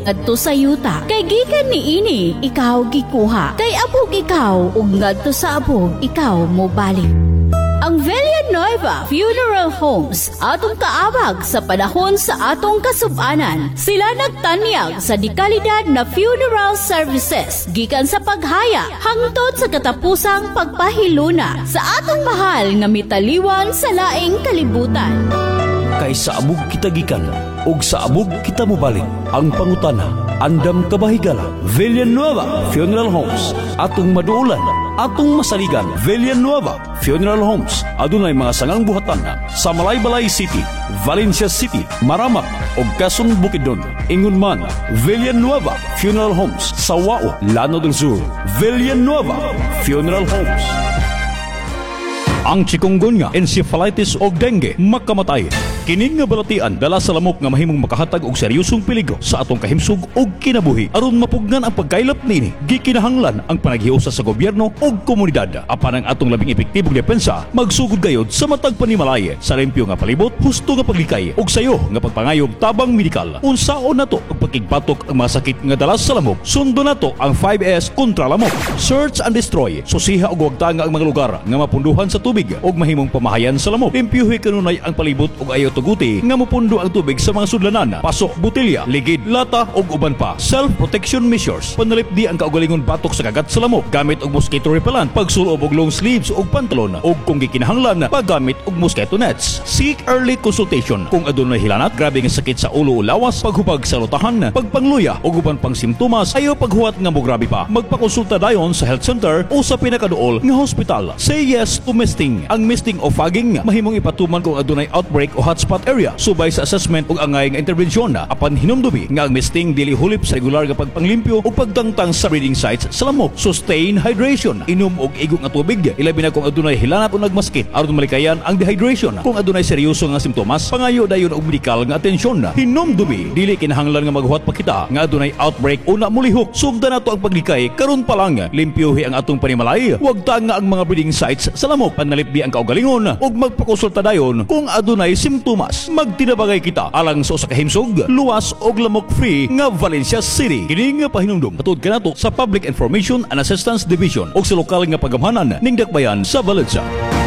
ngadto sa yuta. Kay gikan niini ikaw gikuha. Kay abog ikaw ug ngadto sa abog ikaw mobalik. Ang Villanueva Funeral Homes atong kaabag sa panahon sa atong kasub-anan. Sila nagtanyag sa dekalidad na funeral services gikan sa paghaya hangtod sa katapusang pagpahiluna sa atong mahal nga mitaliwan sa laing kalibutan. Kay sa abog kita gikan ug sa abog kita mobalik. Ang pangutana, andam kabahigala. Villanueva Funeral Homes, atong maduulan, atong masaligan. Villanueva Funeral Homes, adunay mga sangang buhatan sa Malaybalay City, Valencia City, Maramak ug Quezon Bukidnon. Ingon man, Villanueva Funeral Homes sa Wao, Llano del Sur. Villanueva Funeral Homes. Ang chikungunya, encephalitis o dengue makamatay. Kining nga balatian dala sa lamok nga mahimong makahatag og seryosong peligro sa atong kahimsug og kinabuhi. Aron mapugnan ang pagkaylap nini, gikinahanglan ang panaghiusa sa gobyerno og komunidad. Apan ang atong labing epektibong depensa magsugod gayod sa matag panimalay sa limpyo nga palibot, husto nga paglikay og sayo nga pagpangayog tabang medikal. Unsaon nato ang pagkigpatok ang mga sakit nga dala sa lamok. Sundo nato ang 5S kontra lamok. Search and destroy. Susiha og wagtanga ang mga lugar nga mapunduhan sa tubig og mahimong pamahayan sa lamok. Limpyuhi kanunay ang palibot og ayaw tuguti nga mapundo ang tubig sa mga sudlanan, pasok, botelya, ligid, lata ug uban pa. Self-protection measures. Panalipdi ang kaugalingon batok sa kagat sa lamok gamit og mosquito repellent, pagsulob og long sleeves ug pantalon ug kung gikinahanglan paggamit og mosquito nets. Seek early consultation kung adunay hilanat, grabe nga sakit sa ulo o lawas, paghubag sa lutahan, pagpangluya ug uban pang simptomas, ayaw paghuwat nga mo grabe pa. Magpakonsulta dayon sa health center o sa pinakaduol nga hospital. Say yes to misting. Ang misting o fogging mahimong ipatuman kung adunay outbreak o hotspot area subay sa assessment ug angay nga intervensyon apan hinumdubi nga ang misting dili hulip sa regular nga pagpanglimpyo o pagtangtang sa breeding sites sa lamok. Sustain hydration. Inom og igong nga tubig ilabi na kung adunay hilanat o nagmaskit aron malikayan ang dehydration. Kung adunay seryoso nga simptomas, pangayo dayon og medikal nga atensyon. Hinumdubi dili kinahanglan nga maghuwat pa kita nga adunay outbreak o namulihok. Sugdan nato ang paglikay karon pa lang. Limpyohi ang atong panimalay. Huwag tanga ang mga breeding sites sa lamok. Panalipdi ang kaugalingon ug magpakonsulta dayon kung adunay simptomas. Magtinabagay kita alang sa usa ka himsog, luwas og lamok free nga Valencia City. Kini nga pahinumdom patud kanato sa Public Information and Assistance Division o sa lokal nga pagamhanan ning dakbayan sa Valencia.